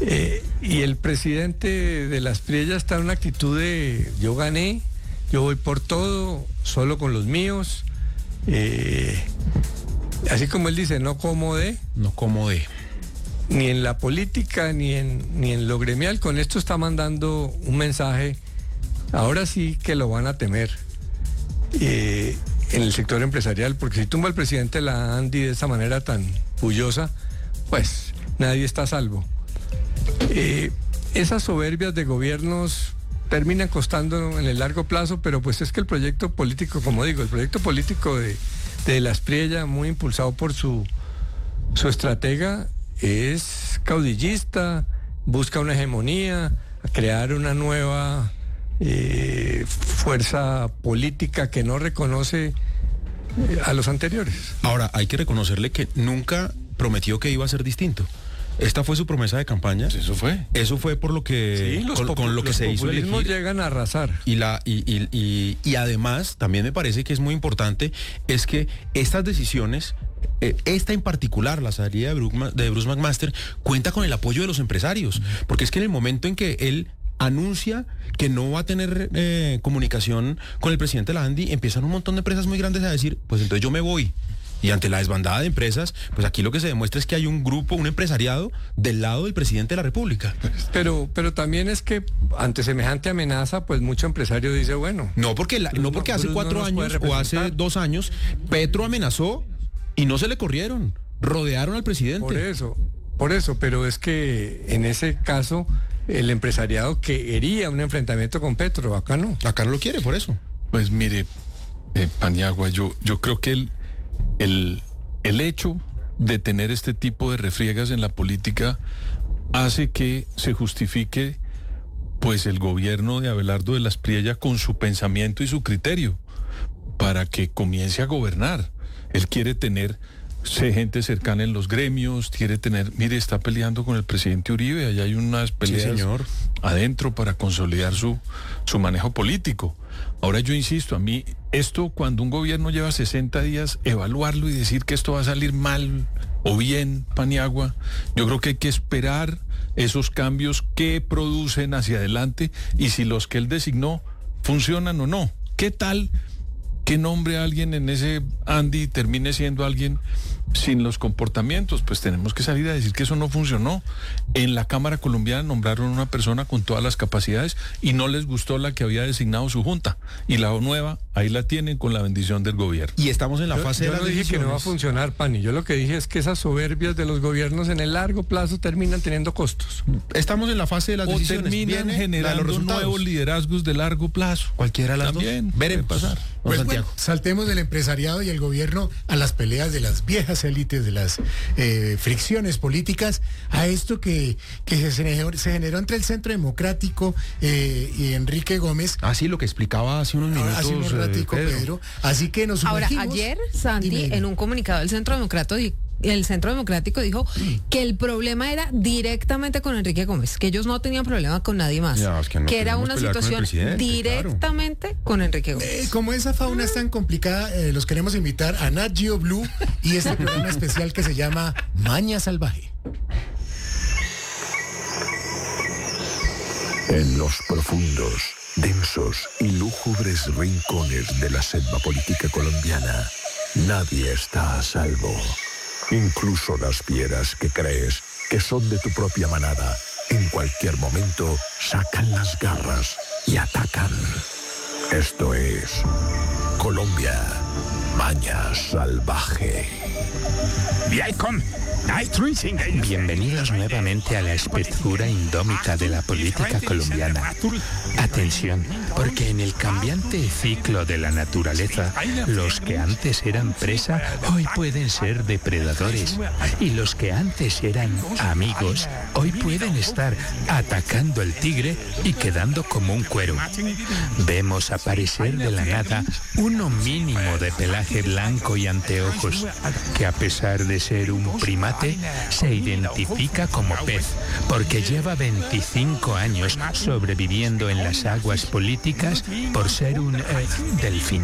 Y el presidente de las Priellas está en una actitud de yo gané, yo voy por todo, solo con los míos. Así como él dice, no como de. Ni en la política, ni en lo gremial. Con esto está mandando un mensaje, ahora sí que lo van a temer en el sector empresarial, porque si tumba al presidente de la ANDI de esa manera tan bullosa, pues nadie está a salvo. Esas soberbias de gobiernos terminan costando en el largo plazo, pero pues es que el proyecto político, como digo, el proyecto político de las Priellas, muy impulsado por su estratega, es caudillista, busca una hegemonía, crear una nueva fuerza política que no reconoce a los anteriores. Ahora, hay que reconocerle que nunca prometió que iba a ser distinto. Esta fue su promesa de campaña. Pues eso fue por lo que sí, con lo que se hizo elegir. Los populismos llegan a arrasar. Y además, también me parece que es muy importante, es que estas decisiones, esta en particular, la salida de Bruce McMaster, cuenta con el apoyo de los empresarios. Porque es que en el momento en que él anuncia que no va a tener comunicación con el presidente de la ANDI, empiezan un montón de empresas muy grandes a decir, pues entonces yo me voy. Y ante la desbandada de empresas, pues aquí lo que se demuestra es que hay un grupo, un empresariado del lado del presidente de la República. Pero también es que ante semejante amenaza, pues mucho empresario dice, bueno. No porque hace 4 años o hace 2 años, Petro amenazó y no se le corrieron, rodearon al presidente. Por eso, pero es que en ese caso el empresariado quería un enfrentamiento con Petro, acá no. Acá no lo quiere, por eso. Pues mire, Paniagua, yo creo que el hecho de tener este tipo de refriegas en la política hace que se justifique pues el gobierno de Abelardo de las Priellas con su pensamiento y su criterio para que comience a gobernar. Él quiere tener gente cercana en los gremios, mire, está peleando con el presidente Uribe, allá hay unas peleas adentro para consolidar su manejo político. Ahora yo insisto, a mí esto, cuando un gobierno lleva 60 días, evaluarlo y decir que esto va a salir mal o bien, Paniagua, yo creo que hay que esperar esos cambios que producen hacia adelante y si los que él designó funcionan o no. ¿Qué tal que nombre a alguien en ese ANDI y termine siendo alguien sin los comportamientos? Pues tenemos que salir a decir que eso no funcionó. En la Cámara Colombiana nombraron una persona con todas las capacidades y no les gustó la que había designado su junta. Y la nueva, ahí la tienen con la bendición del gobierno. Y estamos en la fase de las decisiones. Yo no dije que no va a funcionar, Pani. Yo lo que dije es que esas soberbias de los gobiernos en el largo plazo terminan teniendo costos. Estamos en la fase de las decisiones. Terminan generando nuevos liderazgos de largo plazo. Cualquiera de las también dos. Veremos pasar. Bueno, saltemos del empresariado y el gobierno a las peleas de las viejas élites, de las fricciones políticas, a esto que se generó entre el Centro Democrático y Enrique Gómez. Sí, lo que explicaba hace unos minutos. Hace un ratico, Pedro. Así que nos sumergimos. Ahora, ayer, Santi, en un comunicado del Centro Democrático dijo que el problema era directamente con Enrique Gómez, que ellos no tenían problema con nadie más, que era una situación directamente con Enrique Gómez. Como esa fauna es tan complicada, los queremos invitar a Nat Geo Blue y este programa especial que se llama Maña Salvaje. En los profundos, densos y lúgubres rincones de la selva política colombiana, nadie está a salvo. Incluso las fieras que crees que son de tu propia manada, en cualquier momento sacan las garras y atacan. Esto es Colombia, Maña Salvaje. Bienvenidos nuevamente a la espesura indómita de la política colombiana. Atención, porque en el cambiante ciclo de la naturaleza, los que antes eran presa, hoy pueden ser depredadores. Y los que antes eran amigos, hoy pueden estar atacando al tigre y quedando como un cuero. Vemos aparecer de la nada uno mínimo de pelaje blanco y anteojos, que a pesar de ser un primate, se identifica como pez, porque lleva 25 años sobreviviendo en las aguas políticas por ser un delfín.